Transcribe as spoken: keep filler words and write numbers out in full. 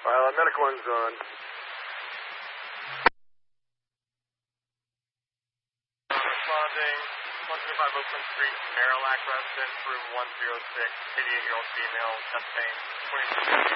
Uh, medical one's on. Responding, one twenty-five Oakland Street, Marillac resident, room one oh six, eighty-eight-year-old female, chest pain, twenty-two.